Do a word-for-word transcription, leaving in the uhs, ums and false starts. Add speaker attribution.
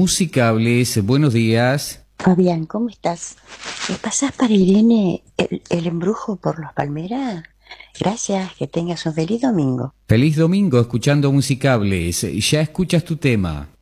Speaker 1: Musicables, buenos días.
Speaker 2: Fabián, ¿cómo estás? ¿Me pasás para Irene el, el embrujo por los Palmeras? Gracias, que tengas un feliz domingo.
Speaker 1: Feliz domingo escuchando Musicables. Ya escuchas tu tema.